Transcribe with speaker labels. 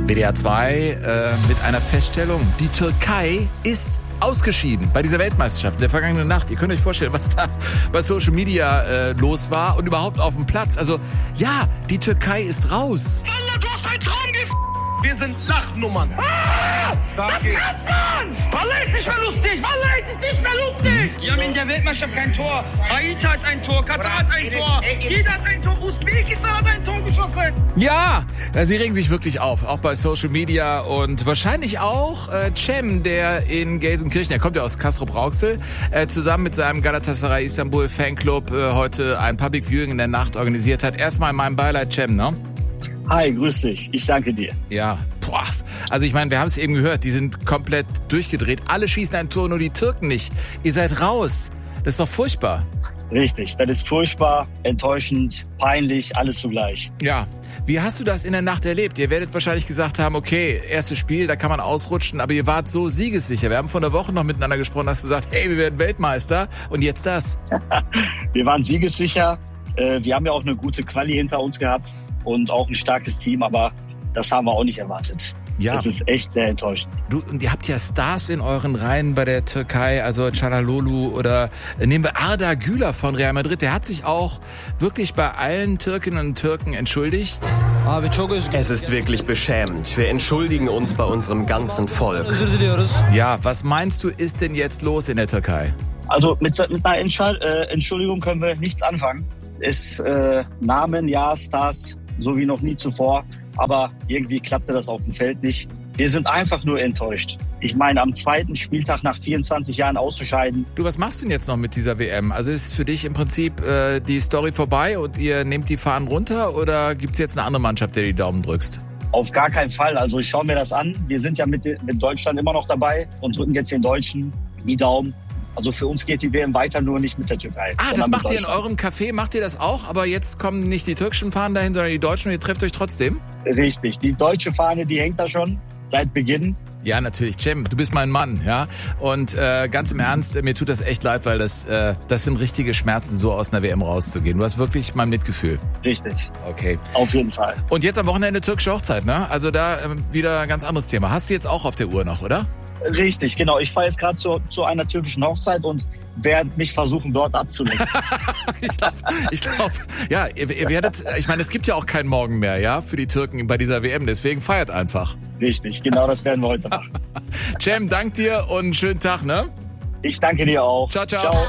Speaker 1: WDR 2 mit einer Feststellung. Die Türkei ist ausgeschieden bei dieser Weltmeisterschaft in der vergangenen Nacht. Ihr könnt euch vorstellen, was da bei Social Media los war und überhaupt auf dem Platz. Also ja, die Türkei ist raus.
Speaker 2: Wallah, du hast einen Traum Wir sind Lachnummern. Das kannst man! Wallah, ist nicht mehr lustig! Wallah, ist es nicht mehr lustig!
Speaker 3: Wir haben in der Weltmeisterschaft kein Tor. Haiti hat ein Tor, Katar hat ein Tor, jeder hat ein Tor, Usbekistan hat ein Tor geschossen.
Speaker 1: Ja, sie regen sich wirklich auf, auch bei Social Media und wahrscheinlich auch Cem, der in Gelsenkirchen, der kommt ja aus Castrop-Rauxel, zusammen mit seinem Galatasaray Istanbul Fanclub heute ein Public Viewing in der Nacht organisiert hat. Erstmal mein Beileid, Cem, ne?
Speaker 4: Hi, grüß dich. Ich danke dir.
Speaker 1: Ja, boah. Also ich meine, wir haben es eben gehört, die sind komplett durchgedreht. Alle schießen ein Tor, nur die Türken nicht. Ihr seid raus. Das ist doch furchtbar.
Speaker 4: Richtig, das ist furchtbar, enttäuschend, peinlich, alles zugleich.
Speaker 1: Ja. Wie hast du das in der Nacht erlebt? Ihr werdet wahrscheinlich gesagt haben, okay, erstes Spiel, da kann man ausrutschen, aber ihr wart so siegessicher. Wir haben vor einer Woche noch miteinander gesprochen, hast du gesagt, hey, wir werden Weltmeister und jetzt das.
Speaker 4: Wir waren siegessicher. Wir haben ja auch eine gute Quali hinter uns gehabt und auch ein starkes Team, aber das haben wir auch nicht erwartet. Ja. Das ist echt sehr enttäuschend.
Speaker 1: Und ihr habt ja Stars in euren Reihen bei der Türkei, also Çalhanoğlu oder nehmen wir Arda Güler von Real Madrid. Der hat sich auch wirklich bei allen Türkinnen und Türken entschuldigt.
Speaker 5: Es ist wirklich beschämend. Wir entschuldigen uns bei unserem ganzen Volk.
Speaker 1: Ja, was meinst du, ist denn jetzt los in der Türkei?
Speaker 4: Also mit einer Entschuldigung können wir nichts anfangen. Es Namen, ja, Stars, so wie noch nie zuvor. Aber irgendwie klappte das auf dem Feld nicht. Wir sind einfach nur enttäuscht. Ich meine, am zweiten Spieltag nach 24 Jahren auszuscheiden.
Speaker 1: Du, was machst du denn jetzt noch mit dieser WM? Also ist für dich im Prinzip die Story vorbei und ihr nehmt die Fahnen runter oder gibt es jetzt eine andere Mannschaft, der die Daumen drückst?
Speaker 4: Auf gar keinen Fall. Also ich schaue mir das an. Wir sind ja mit Deutschland immer noch dabei und drücken jetzt den Deutschen die Daumen. Also für uns geht die WM weiter, nur nicht mit der Türkei.
Speaker 1: Ah, das macht ihr in eurem Café, macht ihr das auch? Aber jetzt kommen nicht die türkischen Fahnen dahin, sondern die deutschen und ihr trefft euch trotzdem?
Speaker 4: Richtig, die deutsche Fahne, die hängt da schon seit Beginn.
Speaker 1: Ja, natürlich, Cem, du bist mein Mann, ja. Und ganz im Ernst, mir tut das echt leid, weil das sind richtige Schmerzen, so aus einer WM rauszugehen. Du hast wirklich mein Mitgefühl.
Speaker 4: Richtig.
Speaker 1: Okay.
Speaker 4: Auf jeden Fall.
Speaker 1: Und jetzt am Wochenende türkische Hochzeit, ne? Also da wieder ein ganz anderes Thema. Hast du jetzt auch auf der Uhr noch, oder?
Speaker 4: Richtig, genau. Ich fahre jetzt gerade zu einer türkischen Hochzeit und werde mich versuchen, dort abzulenken.
Speaker 1: ich glaube, ja, ihr werdet, ich meine, es gibt ja auch keinen Morgen mehr, ja, für die Türken bei dieser WM, deswegen feiert einfach.
Speaker 4: Richtig, genau das werden wir heute machen.
Speaker 1: Cem, dank dir und einen schönen Tag, ne?
Speaker 4: Ich danke dir auch.
Speaker 1: Ciao, ciao.
Speaker 4: Ciao.